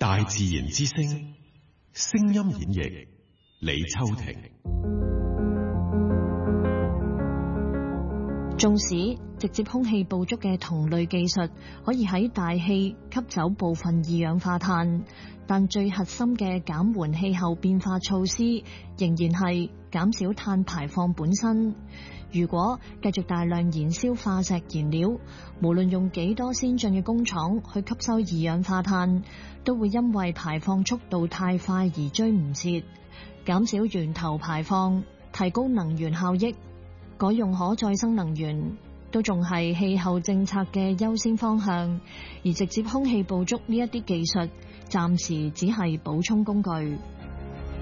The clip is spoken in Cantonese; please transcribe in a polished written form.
大自然之聲，聲音演繹，李秋婷。 縱使直接空氣捕捉嘅同類技術可以喺大氣吸走部分二氧化碳，但最核心嘅減緩氣候變化措施仍然係減少碳排放本身。如果繼續大量燃燒化石燃料，無論用幾多先進嘅工廠去吸收二氧化碳，都會因為排放速度太快而追唔切。減少源頭排放，提高能源效益，改用可再生能源，都仲係氣候政策嘅優先方向，而直接空氣捕捉呢一啲技術，暫時只係補充工具。